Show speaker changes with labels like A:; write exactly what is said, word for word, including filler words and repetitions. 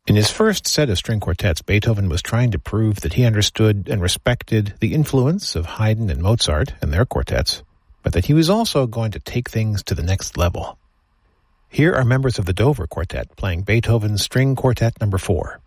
A: In his first set of string quartets, Beethoven was trying to prove that he understood and respected the influence of Haydn and Mozart and their quartets, but that he was also going to take things to the next level. Here are members of the Dover Quartet playing Beethoven's String Quartet number four.